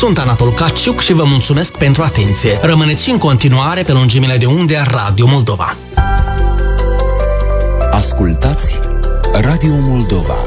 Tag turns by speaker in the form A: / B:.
A: Sunt Anatol Caciuc și vă mulțumesc pentru atenție. Rămâneți în continuare pe lungimile de unde a Radio Moldova.
B: Ascultați Radio Moldova.